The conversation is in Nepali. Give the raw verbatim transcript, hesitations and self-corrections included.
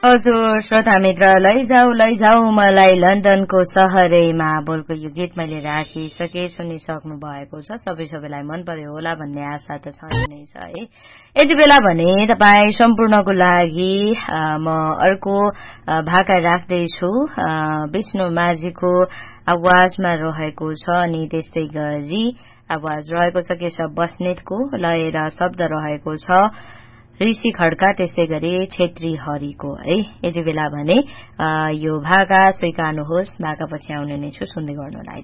हजुर श्रोता मित्र, लैजाऊ लैजाऊ मलाई लन्डनको सहरैमा बोलको यो गीत मैले राखिसके सुनिसक्नु भएको छ। सबै सबैलाई मन पर्यो होला भन्ने आशा त छ नै छ है। यति बेला भने तपाईँ सम्पूर्णको लागि म अर्को भाका राख्दैछु। विष्णु माझीको आवाजमा रहेको छ अनि त्यस्तै गरी आवाज रहेको छ केशव बस्नेतको, लय र शब्द रहेको छ ऋषि खड्का, त्यसै गरी छेत्री हरिको है। यति बेला भने यो भाका स्वीकार्नुहोस्। भाका पछि आउने नै छु सुन्दै गर्नुलाई।